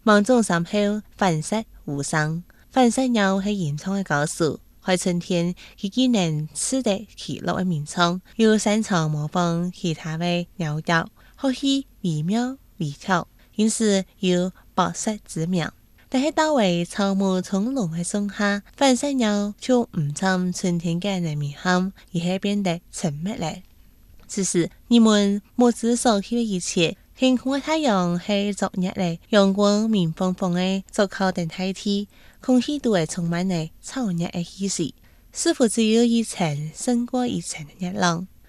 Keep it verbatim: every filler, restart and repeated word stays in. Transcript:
芒種三後，繁殖無聲。繁殖鳥係原創嘅故事。喺春天，佢既能取得其樂嘅名稱，又擅長模仿其他嘅鳥調，學習惟妙惟肖，因此有百舌之名。但係到為草木蔥籠嘅盛夏，繁殖鳥就唔像春天嘅人們喊，而係變得沉默咧。此時，人們目之所及嘅一切，天空嘅太陽係昨日咧，陽光明晃晃嘅照靠等大地，空氣都係充滿了燥熱嘅氣息，似乎只有一層勝過一層嘅熱浪。